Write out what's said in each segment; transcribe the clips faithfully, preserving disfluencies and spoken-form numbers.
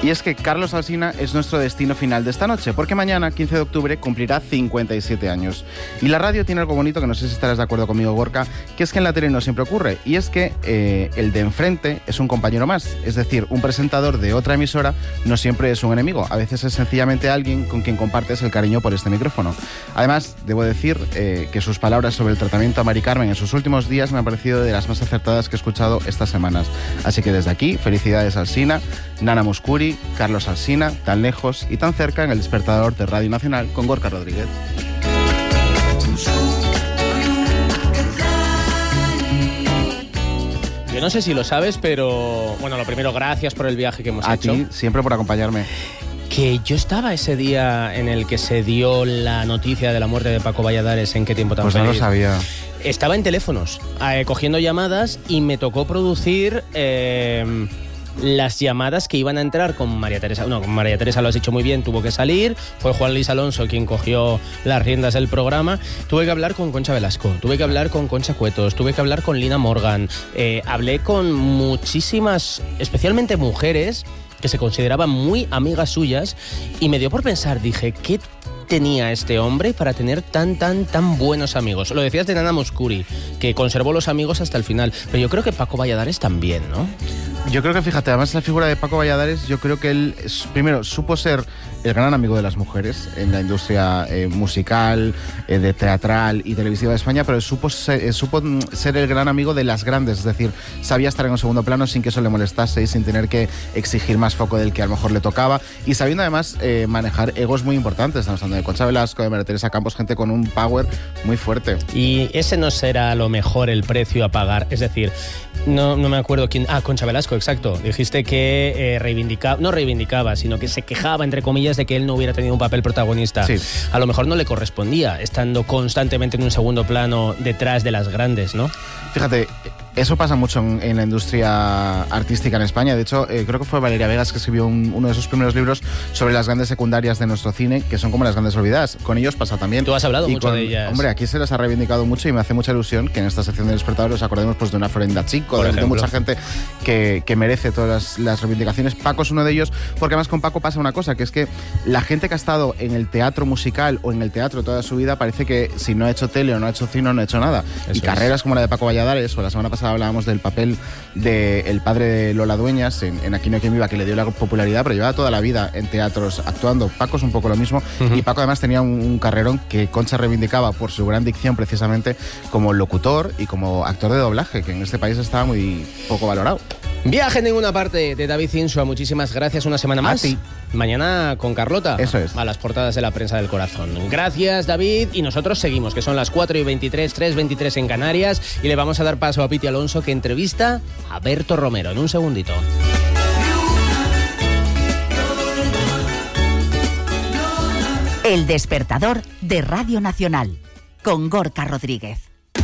Y es que Carlos Alsina es nuestro destino final de esta noche, porque mañana, quince de octubre, cumplirá cincuenta y siete años. Y la radio tiene algo bonito, que no sé si estarás de acuerdo conmigo, Gorka, que es que en la tele no siempre ocurre, y es que eh, el de enfrente es un compañero más. Es decir, un presentador de otra emisora no siempre es un enemigo, a veces es sencillamente alguien con quien compartes el cariño por este micrófono. Además, debo decir eh, que sus palabras sobre el tratamiento a Mari Carmen en sus últimos días me han parecido de las más acertadas que he escuchado estas semanas. Así que desde aquí, felicidades Alsina, Nana Mouskouri, Carlos Alsina, tan lejos y tan cerca en el despertador de Radio Nacional con Gorka Rodríguez. Yo no sé si lo sabes, pero bueno, lo primero, gracias por el viaje que hemos a hecho. A ti, siempre por acompañarme. Que yo estaba ese día en el que se dio la noticia de la muerte de Paco Valladares. ¿En qué tiempo tan Pues feliz? no lo sabía. Estaba en teléfonos, eh, cogiendo llamadas, y me tocó producir eh, las llamadas que iban a entrar con María Teresa. No, con María Teresa lo has dicho muy bien, tuvo que salir. Fue Juan Luis Alonso quien cogió las riendas del programa. Tuve que hablar con Concha Velasco, tuve que hablar con Concha Cuetos, tuve que hablar con Lina Morgan. Eh, hablé con muchísimas, especialmente mujeres, que se consideraban muy amigas suyas, y me dio por pensar, dije, ¿qué tenía este hombre para tener tan, tan, tan buenos amigos? Lo decías de Nana Mouskouri, que conservó los amigos hasta el final, pero yo creo que Paco Valladares también, ¿no? Yo creo que, fíjate, además la figura de Paco Valladares, yo creo que él, primero, supo ser el gran amigo de las mujeres en la industria eh, musical, eh, de teatral y televisiva de España, pero supo ser, eh, supo ser el gran amigo de las grandes, es decir, sabía estar en un segundo plano sin que eso le molestase y sin tener que exigir más foco del que a lo mejor le tocaba, y sabiendo además eh, manejar egos muy importantes. Estamos hablando de Concha Velasco, de María Teresa Campos, gente con un power muy fuerte. Y ese no será a lo mejor el precio a pagar, es decir, no, no me acuerdo quién... Ah, Concha Velasco, exacto. Dijiste que eh, reivindicaba, no reivindicaba, sino que se quejaba, entre comillas, de que él no hubiera tenido un papel protagonista. Sí. A lo mejor no le correspondía, estando constantemente en un segundo plano detrás de las grandes, ¿no? Fíjate, eso pasa mucho en, en la industria artística en España. De hecho, eh, creo que fue Valeria Vegas que escribió un, uno de sus primeros libros sobre las grandes secundarias de nuestro cine, que son como las grandes olvidadas. Con ellos pasa también. Tú has hablado y mucho con, de ellas. Hombre, aquí se las ha reivindicado mucho y me hace mucha ilusión que en esta sección del Despertador os acordemos pues, de una Florinda Chico, de, de mucha gente que, que merece todas las, las reivindicaciones. Paco es uno de ellos, porque además con Paco pasa una cosa, que es que la gente que ha estado en el teatro musical o en el teatro toda su vida, parece que si no ha hecho tele o no ha hecho cine, no ha hecho nada. Eso y carreras es. Como la de Paco Valladares, o la semana pasada hablábamos del papel del padre de Lola Dueñas en, en Aquí no hay quien viva, que le dio la popularidad, pero llevaba toda la vida en teatros actuando. Paco es un poco lo mismo, uh-huh. Y Paco además tenía un, un carrerón que Concha reivindicaba por su gran dicción, precisamente como locutor y como actor de doblaje, que en este país estaba muy poco valorado. Viaje en ninguna parte, de David Insua. Muchísimas gracias, una semana más. A ti. Mañana con Carlota. Eso es. A las portadas de la prensa del corazón. Gracias, David. Y nosotros seguimos, que son las cuatro y veintitrés, tres veintitrés en Canarias. Y le vamos a dar paso a Piti Alonso, que entrevista a Berto Romero. En un segundito. El despertador de Radio Nacional, con Gorka Rodríguez.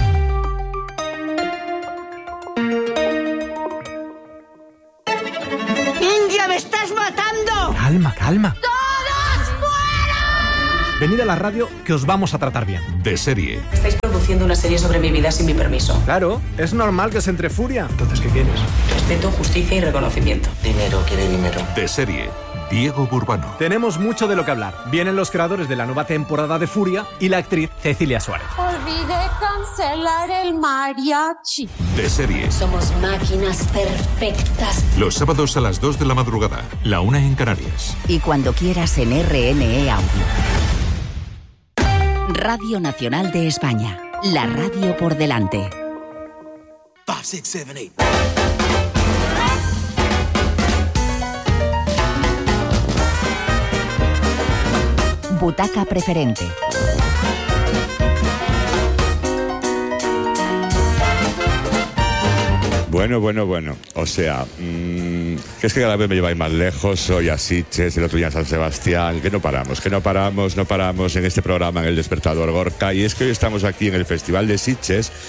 Calma, calma. ¡Todos fuera! Venid a la radio, que os vamos a tratar bien. De serie. Estáis produciendo una serie sobre mi vida sin mi permiso. Claro, es normal que se entre furia. Entonces, ¿qué quieres? Respeto, justicia y reconocimiento. Dinero, quiere dinero. De serie. Diego Burbano. Tenemos mucho de lo que hablar. Vienen los creadores de la nueva temporada de Furia y la actriz Cecilia Suárez. Olvidé cancelar el mariachi. De serie. Somos máquinas perfectas. Los sábados a las dos de la madrugada, la una en Canarias. Y cuando quieras en R N E Audio. Radio Nacional de España. La radio por delante. cinco, seis, siete, ocho. Butaca preferente. Bueno, bueno, bueno. O sea, mmm, que es que cada vez me lleváis más lejos. Hoy a Sitges, el otro día a San Sebastián. Que no paramos, que no paramos, no paramos en este programa, en El Despertador, Gorka. Y es que hoy estamos aquí en el Festival de Sitges,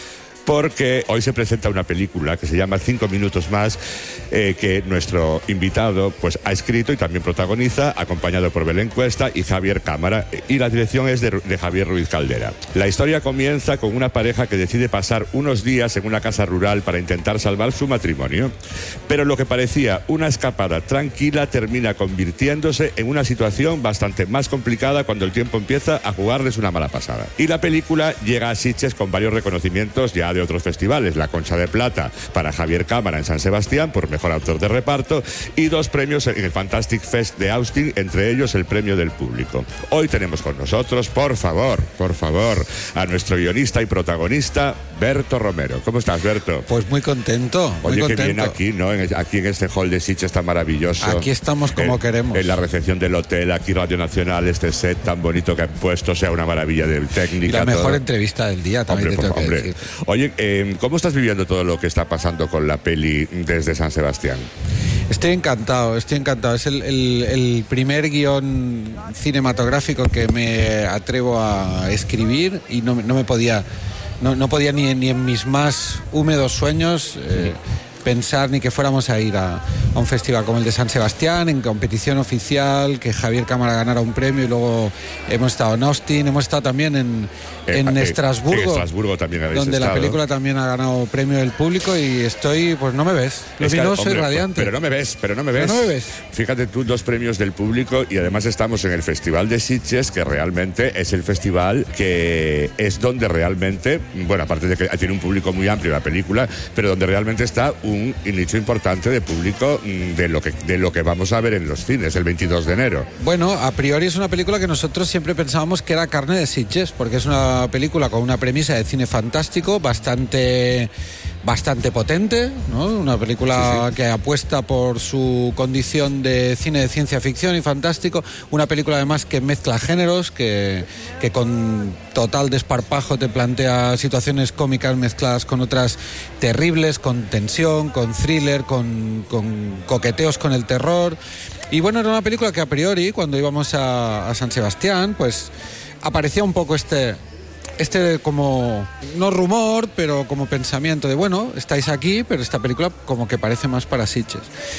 porque hoy se presenta una película que se llama Cinco minutos más, eh, que nuestro invitado pues ha escrito y también protagoniza, acompañado por Belén Cuesta y Javier Cámara, y la dirección es de, de Javier Ruiz Caldera. La historia comienza con una pareja que decide pasar unos días en una casa rural para intentar salvar su matrimonio, pero lo que parecía una escapada tranquila termina convirtiéndose en una situación bastante más complicada cuando el tiempo empieza a jugarles una mala pasada. Y la película llega a Sitges con varios reconocimientos ya de otros festivales: la Concha de Plata para Javier Cámara en San Sebastián por mejor autor de reparto y dos premios en el Fantastic Fest de Austin, entre ellos el premio del público. Hoy tenemos con nosotros, por favor, por favor, a nuestro guionista y protagonista, Berto Romero. ¿Cómo estás, Berto? Pues muy contento. Muy Oye, contento. que bien aquí, ¿no? En, aquí en este hall de Sitges tan maravilloso. Aquí estamos como en, queremos. En la recepción del hotel, aquí Radio Nacional, este set tan bonito que han puesto, o sea, una maravilla de técnica. Y la mejor todo. entrevista del día también. Hombre, te tengo por, que hombre. decir. Oye, eh, ¿cómo estás viviendo todo lo que está pasando con la peli desde San Sebastián? Estoy encantado, estoy encantado. Es el, el, el primer guión cinematográfico que me atrevo a escribir y no, no me podía, no, no podía ni, ni en mis más húmedos sueños eh, pensar ni que fuéramos a ir a, a un festival como el de San Sebastián, en competición oficial, que Javier Cámara ganara un premio, y luego hemos estado en Austin, hemos estado también en, Eh, en eh, Estrasburgo, en Estrasburgo también habéis donde estado. la película también ha ganado premio del público, y estoy, pues no me ves, luminoso hombre, y radiante. Pero no me ves, pero no me ves. Pero no me ves. Fíjate tú, dos premios del público, y además estamos en el Festival de Sitges, que realmente es el festival que es donde realmente, bueno, aparte de que tiene un público muy amplio la película, pero donde realmente está un nicho importante de público de lo que, de lo que vamos a ver en los cines el veintidós de enero. Bueno, a priori es una película que nosotros siempre pensábamos que era carne de Sitges, porque es una película con una premisa de cine fantástico bastante, bastante potente, ¿no? Una película sí, sí. que apuesta por su condición de cine de ciencia ficción y fantástico, una película además que mezcla géneros, que, que con total desparpajo te plantea situaciones cómicas mezcladas con otras terribles, con tensión, con thriller, con, con coqueteos con el terror. Y bueno, era una película que a priori, cuando íbamos a, a San Sebastián, pues aparecía un poco este... Este como, no rumor, pero como pensamiento de, bueno, estáis aquí, pero esta película como que parece más para Sitges.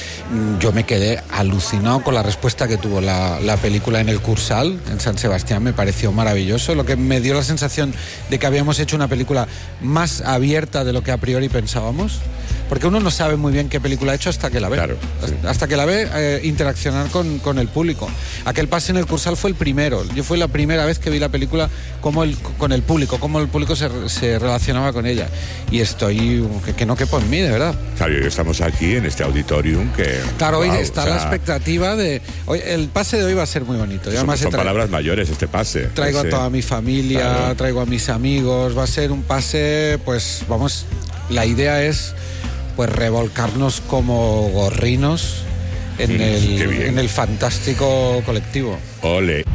Yo me quedé alucinado con la respuesta que tuvo la, la película en el Cursal, en San Sebastián, me pareció maravilloso, lo que me dio la sensación de que habíamos hecho una película más abierta de lo que a priori pensábamos, porque uno no sabe muy bien qué película ha hecho hasta que la ve. Claro, sí. hasta, hasta que la ve eh, interaccionar con, con el público. Aquel pase en el Cursal fue el primero, yo fue la primera vez que vi la película como el, con el público, cómo el público se, se relacionaba con ella. Y estoy, que, que no quepo en mí, de verdad. Claro, y estamos aquí en este auditorium que... Claro, hoy wow, está o sea, la expectativa de... Hoy, el pase de hoy va a ser muy bonito. Yo son además son tra... palabras mayores este pase. Traigo ese... a toda mi familia, claro. Traigo a mis amigos. Va a ser un pase, pues vamos... La idea es pues revolcarnos como gorrinos en, mm, el, en el fantástico colectivo. Ole.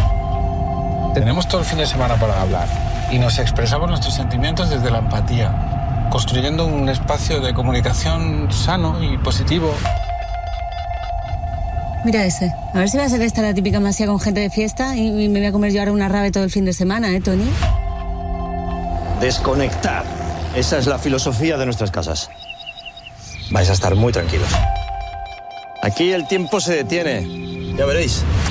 Tenemos todo el fin de semana para hablar y nos expresamos nuestros sentimientos desde la empatía, construyendo un espacio de comunicación sano y positivo. Mira ese. A ver si va a ser esta la típica masía con gente de fiesta y me voy a comer yo ahora una rave todo el fin de semana, ¿eh, Tony? Desconectar. Esa es la filosofía de nuestras casas. Vais a estar muy tranquilos. Aquí el tiempo se detiene. Ya veréis.